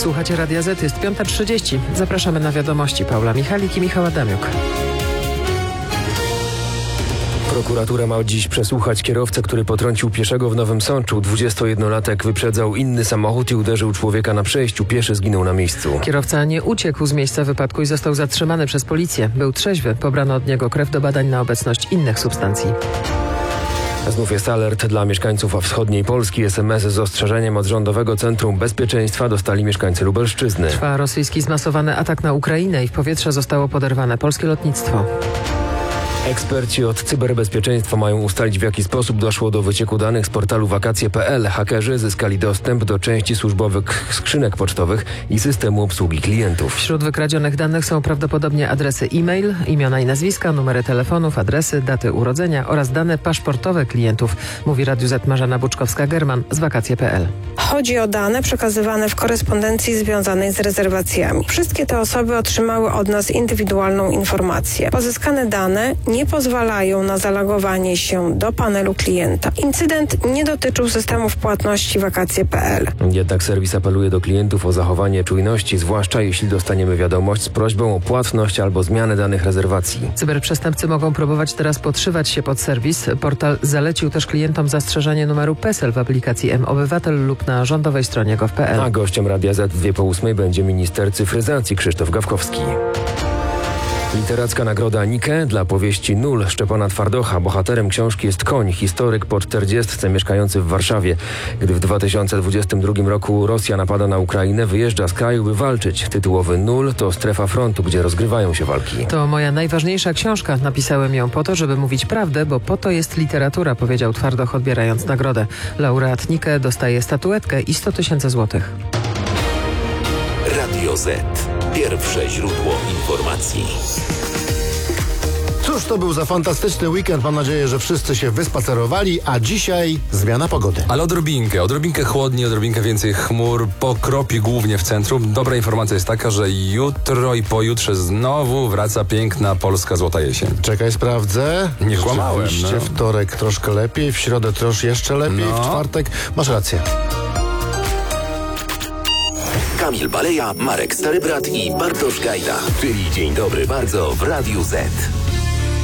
Słuchacie Radia Z, jest 5:30. Zapraszamy na wiadomości. Paula Michalik i Michał Adamiuk. Prokuratura ma dziś przesłuchać kierowcę, który potrącił pieszego w Nowym Sączu. 21-latek wyprzedzał inny samochód i uderzył człowieka na przejściu. Pieszy zginął na miejscu. Kierowca nie uciekł z miejsca wypadku i został zatrzymany przez policję. Był trzeźwy. Pobrano od niego krew do badań na obecność innych substancji. Znów jest alert dla mieszkańców wschodniej Polski. SMS z ostrzeżeniem od Rządowego Centrum Bezpieczeństwa dostali mieszkańcy Lubelszczyzny. Trwa rosyjski zmasowany atak na Ukrainę i w powietrze zostało poderwane polskie lotnictwo. Eksperci od cyberbezpieczeństwa mają ustalić, w jaki sposób doszło do wycieku danych z portalu wakacje.pl. Hakerzy zyskali dostęp do części służbowych skrzynek pocztowych i systemu obsługi klientów. Wśród wykradzionych danych są prawdopodobnie adresy e-mail, imiona i nazwiska, numery telefonów, adresy, daty urodzenia oraz dane paszportowe klientów, mówi Radiu Z Marzena Buczkowska-German z wakacje.pl. Chodzi o dane przekazywane w korespondencji związanej z rezerwacjami. Wszystkie te osoby otrzymały od nas indywidualną informację. Pozyskane dane nie pozwalają na zalogowanie się do panelu klienta. Incydent nie dotyczył systemów płatności wakacje.pl. Jednak serwis apeluje do klientów o zachowanie czujności, zwłaszcza jeśli dostaniemy wiadomość z prośbą o płatność albo zmianę danych rezerwacji. Cyberprzestępcy mogą próbować teraz podszywać się pod serwis. Portal zalecił też klientom zastrzeżenie numeru PESEL w aplikacji mObywatel lub na rządowej stronie gov.pl. A gościem Radia Z 2:08 będzie minister cyfryzacji Krzysztof Gawkowski. Literacka nagroda Nike dla powieści Nul Szczepana Twardocha. Bohaterem książki jest koń, historyk po 40 mieszkający w Warszawie. Gdy w 2022 roku Rosja napada na Ukrainę, wyjeżdża z kraju, by walczyć. Tytułowy Nul to strefa frontu, gdzie rozgrywają się walki. To moja najważniejsza książka. Napisałem ją po to, żeby mówić prawdę, bo po to jest literatura, powiedział Twardoch, odbierając nagrodę. Laureat Nike dostaje statuetkę i 100 000 złotych. Radio Z. Pierwsze źródło informacji. Cóż to był za fantastyczny weekend. Mam nadzieję, że wszyscy się wyspacerowali, a dzisiaj zmiana pogody. Ale odrobinkę chłodniej, odrobinkę więcej chmur, pokropi głównie w centrum. Dobra informacja jest taka, że jutro i pojutrze znowu wraca piękna polska złota jesień. Czekaj, sprawdzę. Nie kłamałem. Rzeczywiście, wtorek troszkę lepiej, w środę troszkę jeszcze lepiej, w czwartek masz rację. Kamil Baleja, Marek Starybrat i Bartosz Gajda. Czyli Dzień Dobry Bardzo w Radiu Z.